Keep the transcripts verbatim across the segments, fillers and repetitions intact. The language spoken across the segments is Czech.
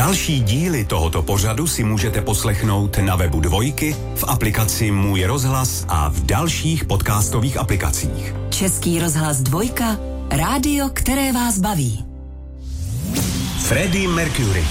Další díly tohoto pořadu si můžete poslechnout na webu Dvojky, v aplikaci Můj rozhlas a v dalších podcastových aplikacích. Český rozhlas Dvojka, rádio, které vás baví. Freddie Mercury.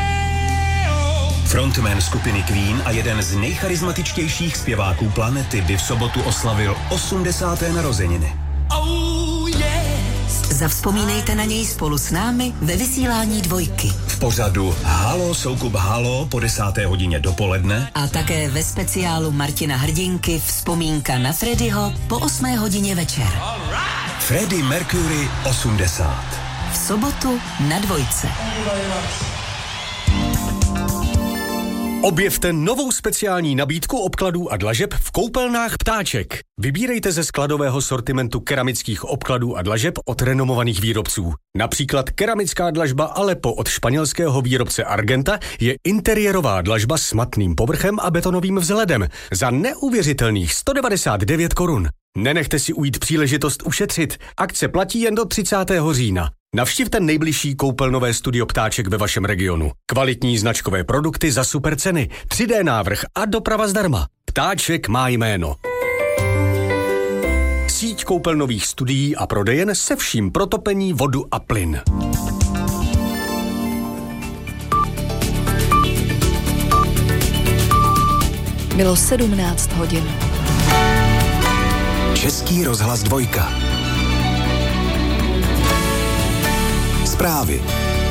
Frontman skupiny Queen a jeden z nejcharismatičtějších zpěváků planety by v sobotu oslavil osmdesáté narozeniny. Oh, yes. Zavzpomínejte na něj spolu s námi ve vysílání Dvojky. V pořadu Halo Soukup Halo po desáté hodině dopoledne a také ve speciálu Martina Hrdinky Vzpomínka na Freddyho po osmé hodině večer. Right. Freddie Mercury osmdesát. V sobotu na Dvojce. Objevte novou speciální nabídku obkladů a dlažeb v koupelnách Ptáček. Vybírejte ze skladového sortimentu keramických obkladů a dlažeb od renomovaných výrobců. Například keramická dlažba Aleppo od španělského výrobce Argenta je interiérová dlažba s matným povrchem a betonovým vzhledem za neuvěřitelných sto devadesát devět korun. Nenechte si ujít příležitost ušetřit. Akce platí jen do třicátého října. Navštivte nejbližší koupelnové studio Ptáček ve vašem regionu. Kvalitní značkové produkty za super ceny, tři dé návrh a doprava zdarma. Ptáček má jméno. Síť koupelnových studií a prodejen se vším pro topení, vodu a plyn. Bylo sedmnáct hodin. Český rozhlas Dvojka. Zprávy.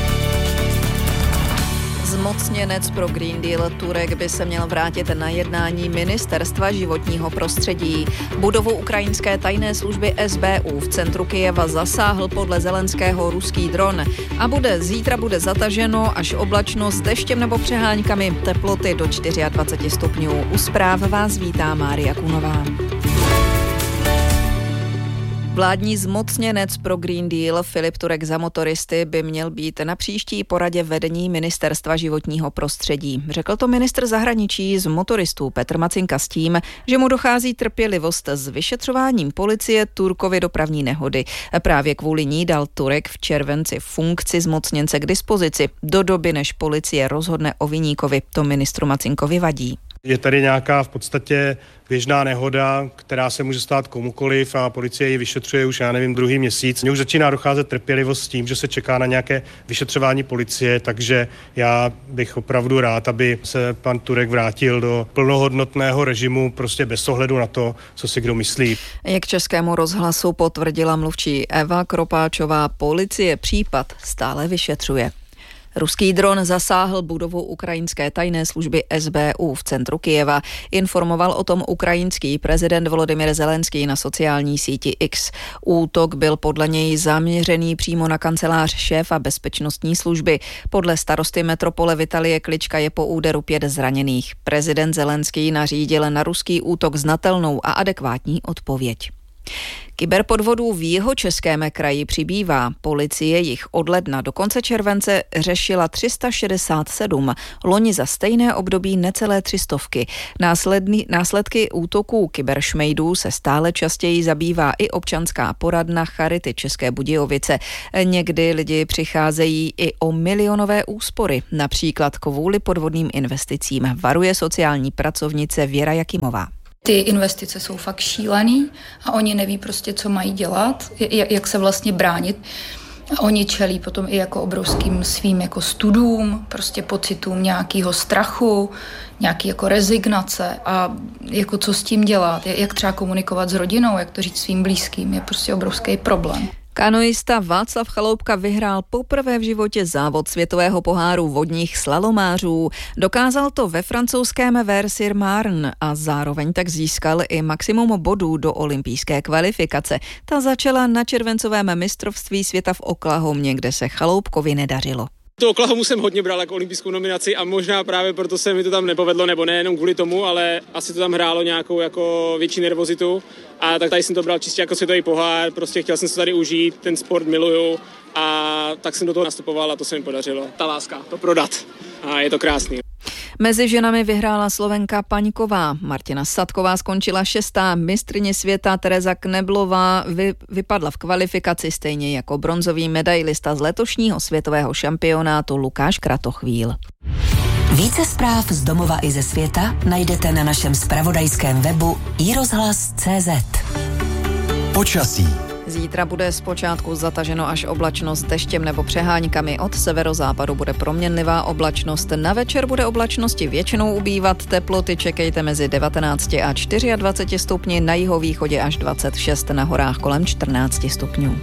Zmocněnec pro Green Deal Turek by se měl vrátit na jednání Ministerstva životního prostředí. Budovu ukrajinské tajné služby S B U v centru Kyjeva zasáhl podle Zelenského ruský dron a bude zítra bude zataženo až oblačno s deštěm nebo přeháňkami, teploty do dvacet čtyři stupňů. U zpráv vás vítá Mária Kunová. Vládní zmocněnec pro Green Deal Filip Turek za motoristy by měl být na příští poradě vedení Ministerstva životního prostředí. Řekl to ministr zahraničí z motoristů Petr Macinka s tím, že mu dochází trpělivost s vyšetřováním policie Turkovy dopravní nehody. Právě kvůli ní dal Turek v červenci funkci zmocněnce k dispozici do doby, než policie rozhodne o viníkovi. To ministru Macinkovi vadí. Je tady nějaká v podstatě běžná nehoda, která se může stát komukoliv a policie ji vyšetřuje už, já nevím, druhý měsíc. Mně už začíná docházet trpělivost s tím, že se čeká na nějaké vyšetřování policie, takže já bych opravdu rád, aby se pan Turek vrátil do plnohodnotného režimu, prostě bez ohledu na to, co si kdo myslí. Jak Českému rozhlasu potvrdila mluvčí Eva Kropáčová, policie případ stále vyšetřuje. Ruský dron zasáhl budovu ukrajinské tajné služby S B U v centru Kyjeva. Informoval o tom ukrajinský prezident Volodymyr Zelenský na sociální síti X. Útok byl podle něj zaměřený přímo na kancelář šéfa bezpečnostní služby. Podle starosty metropole Vitalie Klička je po úderu pět zraněných. Prezident Zelenský nařídil na ruský útok znatelnou a adekvátní odpověď. Kyberpodvodů v Jihočeském kraji přibývá. Policie jich od ledna do konce července řešila tři sta šedesát sedm, loni za stejné období necelé tři stovky. Následný, následky útoků kyberšmejdů se stále častěji zabývá i občanská poradna Charity České Budějovice. Někdy lidi přicházejí i o milionové úspory, například kvůli podvodným investicím, varuje sociální pracovnice Věra Jakimová. Ty investice jsou fakt šílený a oni neví prostě, co mají dělat, jak se vlastně bránit. A oni čelí potom i jako obrovským svým jako studům, prostě pocitům nějakého strachu, nějaký jako rezignace a jako co s tím dělat, jak třeba komunikovat s rodinou, jak to říct svým blízkým, je prostě obrovský problém. Kanoista Václav Chaloupka vyhrál poprvé v životě závod světového poháru vodních slalomářů. Dokázal to ve francouzském Vers-sur-Marne a zároveň tak získal i maximum bodů do olympijské kvalifikace. Ta začala na červencovém mistrovství světa v Oklahomě, kde se Chaloupkovi nedařilo. Tu Oklahomu jsem hodně bral jako olympijskou nominaci a možná právě proto se mi to tam nepovedlo, nebo nejenom kvůli tomu, ale asi to tam hrálo nějakou jako větší nervozitu a tak tady jsem to bral čistě jako světový pohár, prostě chtěl jsem se tady užít, ten sport miluju a tak jsem do toho nastupoval a to se mi podařilo. Ta láska, to prodat a je to krásný. Mezi ženami vyhrála Slovenka Paňková. Martina Sadková skončila šestá. Mistryně světa Tereza Kneblová vy, vypadla v kvalifikaci stejně jako bronzový medailista z letošního světového šampionátu Lukáš Kratochvíl. Více zpráv z domova i ze světa najdete na našem zpravodajském webu i rozhlas tečka cé zet. Počasí. Zítra bude zpočátku zataženo až oblačno s deštěm nebo přeháňkami. Od severozápadu bude proměnlivá oblačnost. Na večer bude oblačnosti většinou ubývat. Teploty čekejte mezi devatenáct a dvacet čtyři stupni, na jihovýchodě až dvacet šest, na horách kolem čtrnáct stupňů.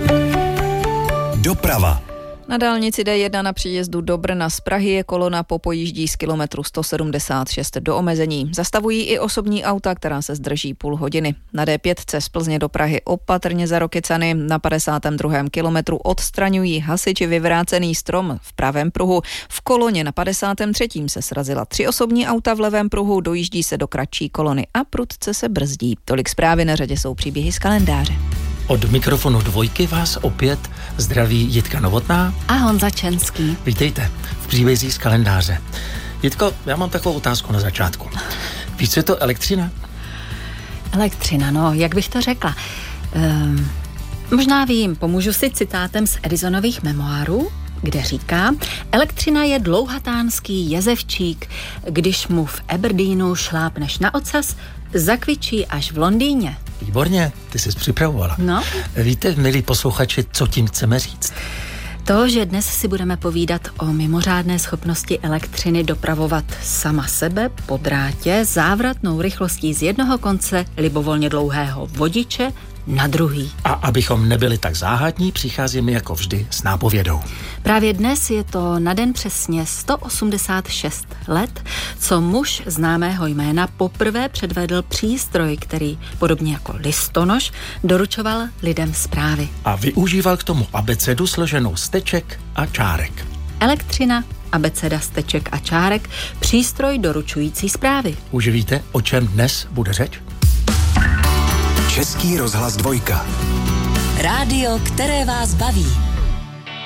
Doprava. Na dálnici dé jedna na příjezdu do Brna z Prahy je kolona po pojíždí z kilometru sto sedmdesát šest do omezení. Zastavují i osobní auta, která se zdrží půl hodiny. Na dé pět z Plzně do Prahy opatrně za Rokycany. Na padesátém druhém kilometru odstraňují hasiči vyvrácený strom v pravém pruhu. V koloně na padesátém třetím se srazila tři osobní auta v levém pruhu, dojíždí se do kratší kolony a prudce se brzdí. Tolik zprávy, na řadě jsou příběhy z kalendáře. Od mikrofonu dvojky vás opět zdraví Jitka Novotná a Honza Čenský. Vítejte v příbězích z kalendáře. Jitko, já mám takovou otázku na začátku. Víš, co je to elektřina? Elektřina, no, jak bych to řekla? Ehm, možná vím, pomůžu si citátem z Edisonových memoárů, kde říká: elektřina je dlouhatánský jezevčík, když mu v Aberdeenu šlápneš na ocas, zakvičí až v Londýně. Výborně, ty jsi připravovala. No. Víte, milí posluchači, co tím chceme říct? To, že dnes si budeme povídat o mimořádné schopnosti elektřiny dopravovat sama sebe po drátě závratnou rychlostí z jednoho konce libovolně dlouhého vodiče na druhý. A abychom nebyli tak záhadní, přicházíme jako vždy s nápovědou. Právě dnes je to na den přesně sto osmdesát šest let, co muž známého jména poprvé předvedl přístroj, který, podobně jako listonoš, doručoval lidem zprávy. A využíval k tomu abecedu složenou z teček a čárek. Elektřina, abeceda z teček a čárek, přístroj doručující zprávy. Už víte, o čem dnes bude řeč? Český rozhlas dvojka. Rádio, které vás baví.